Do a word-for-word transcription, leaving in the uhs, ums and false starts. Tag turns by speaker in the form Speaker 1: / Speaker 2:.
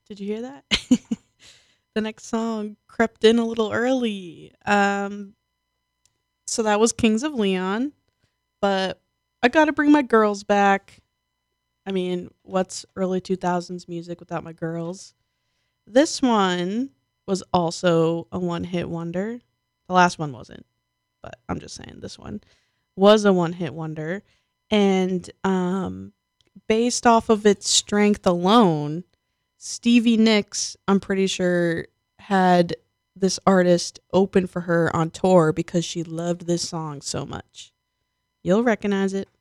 Speaker 1: Did you hear that? The next song crept in a little early. Um, so that was Kings of Leon, but I gotta bring my girls back. I mean, what's early two thousands music without my girls? This one was also a one hit wonder. The last one wasn't, but I'm just saying this one was a one hit wonder. And um, based off of its strength alone, Stevie Nicks, I'm pretty sure, had this artist open for her on tour because she loved this song so much. You'll recognize it.